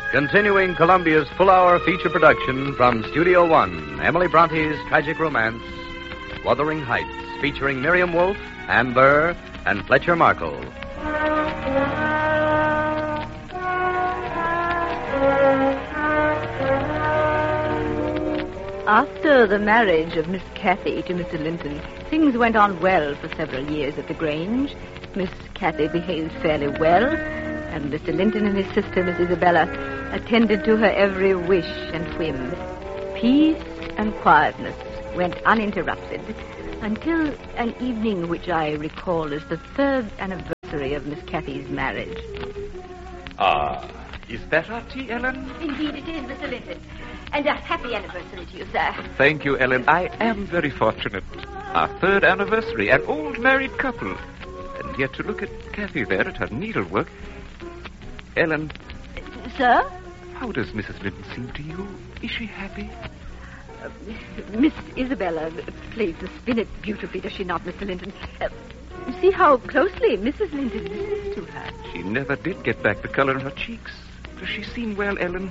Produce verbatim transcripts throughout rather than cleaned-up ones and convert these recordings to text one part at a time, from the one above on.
Continuing Columbia's full-hour feature production from Studio One, Emily Bronte's tragic romance, Wuthering Heights, featuring Miriam Wolfe, Ann Burr, and Fletcher Markle. After the marriage of Miss Cathy to Mister Linton, things went on well for several years at the Grange. Miss Cathy behaved fairly well, and Mister Linton and his sister, Miss Isabella, attended to her every wish and whim. Peace and quietness went uninterrupted until an evening which I recall as the third anniversary of Miss Cathy's marriage. Ah, is that our tea, Ellen? Indeed it is, Mister Linton. And a happy anniversary to you, sir. Thank you, Ellen. I am very fortunate. Our third anniversary, an old married couple. And yet to look at Cathy there at her needlework. Ellen. Sir? How does Missus Linton seem to you? Is she happy? Uh, Miss Isabella plays the spinet beautifully, does she not, Mister Linton? Uh, see how closely Missus Linton listens to her. She never did get back the color in her cheeks. Does she seem well, Ellen?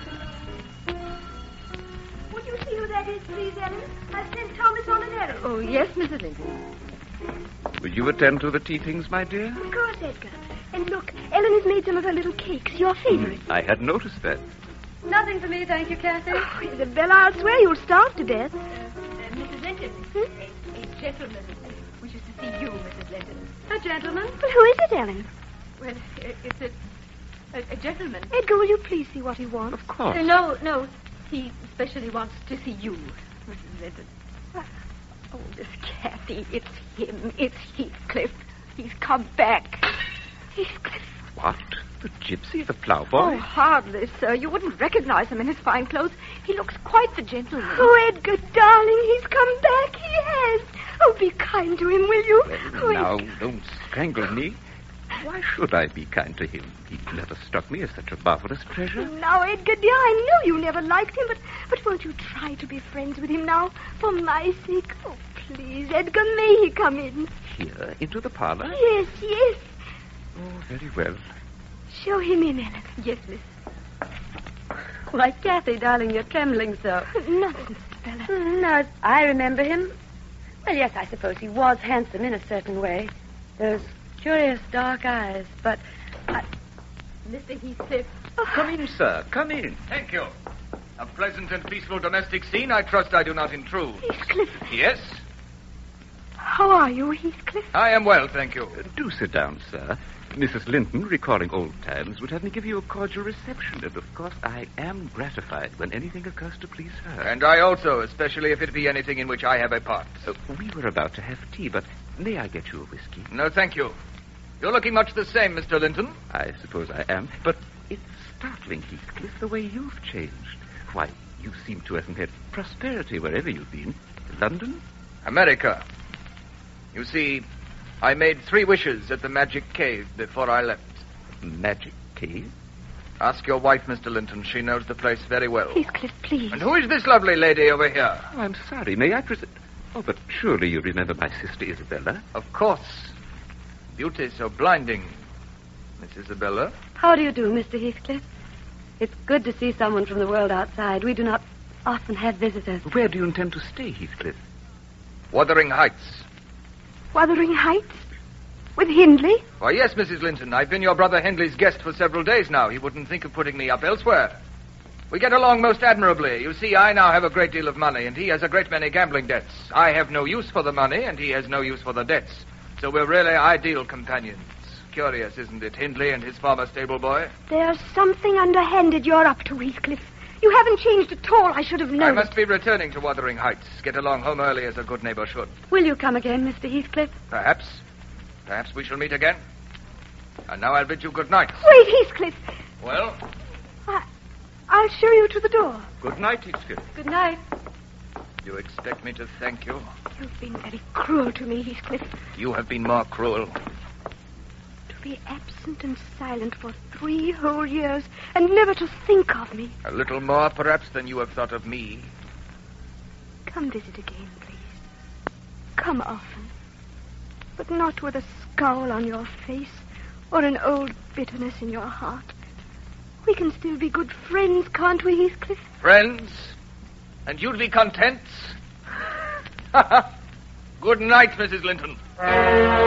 Would you see who that is, please, Ellen? I've sent Thomas on an errand. Oh, yes, Missus Linton. Will you attend to the tea things, my dear? Of course, Edgar. And look, Ellen has made some of her little cakes, your favorite. I had noticed that. Nothing for me, thank you, Cathy. Oh, Isabella, I'll swear you'll starve to death. Uh, Missus Linton, hmm? a, a gentleman wishes to see you, Missus Linton. A gentleman? Well, who is it, Ellen? Well, it's a, a, a gentleman. Edgar, will you please see what he wants? Of course. Uh, no, no. He especially wants to see you, Missus Linton. Oh, this Cathy, it's him. It's Heathcliff. He's come back. Heathcliff. What? The gypsy, the ploughboy? Oh, hardly, sir. You wouldn't recognize him in his fine clothes. He looks quite the gentleman. Oh, Edgar, darling, he's come back. He has. Oh, be kind to him, will you? Well, oh, now, Edgar. don't strangle me. Why should I be kind to him? He never struck me as such a marvelous treasure. Now, Edgar, dear, I know you never liked him, but, but won't you try to be friends with him now? For my sake. Oh, please, Edgar, may he come in? Here, into the parlor? Yes, yes. Oh, very well. Show him in, Ellen. Yes, miss. Why, Cathy, darling, you're trembling so. Nothing, Isabella. Mm, no, I remember him. Well, yes, I suppose he was handsome in a certain way. Those curious dark eyes, but... I... Mister Heathcliff. Come in, sir. Come in. Thank you. A pleasant and peaceful domestic scene. I trust I do not intrude. Heathcliff. Yes? How are you, Heathcliff? I am well, thank you. Uh, do sit down, sir. Missus Linton, recalling old times, would have me give you a cordial reception, and of course I am gratified when anything occurs to please her. And I also, especially if it be anything in which I have a part. Uh, we were about to have tea, but may I get you a whiskey? No, thank you. You're looking much the same, Mister Linton. I suppose I am, but it's startling, Heathcliff, the way you've changed. Why, you seem to have had prosperity wherever you've been. London? America. You see, I made three wishes at the Magic Cave before I left. Magic Cave? Ask your wife, Mister Linton. She knows the place very well. Heathcliff, please. And who is this lovely lady over here? Oh, I'm sorry. May I present... Oh, but surely you remember my sister Isabella? Of course. Beauty so blinding. Miss Isabella? How do you do, Mister Heathcliff? It's good to see someone from the world outside. We do not often have visitors. Where do you intend to stay, Heathcliff? Wuthering Heights. Wuthering Heights? With Hindley? Why, yes, Missus Linton. I've been your brother Hindley's guest for several days now. He wouldn't think of putting me up elsewhere. We get along most admirably. You see, I now have a great deal of money, and he has a great many gambling debts. I have no use for the money, and he has no use for the debts. So we're really ideal companions. Curious, isn't it, Hindley and his former stable boy? There's something underhanded you're up to, Heathcliff. You haven't changed at all. I should have known. I must be returning to Wuthering Heights. Get along home early as a good neighbor should. Will you come again, Mister Heathcliff? Perhaps. Perhaps we shall meet again. And now I'll bid you good night. Wait, Heathcliff. Well? I, I'll show you to the door. Good night, Heathcliff. Good night. You expect me to thank you? You've been very cruel to me, Heathcliff. You have been more cruel. To be absent and silent for three whole years and never to think of me. A little more, perhaps, than you have thought of me. Come visit again, please. Come often. But not with a scowl on your face or an old bitterness in your heart. We can still be good friends, can't we, Heathcliff? Friends? And you'd be content? Good night, Missus Linton.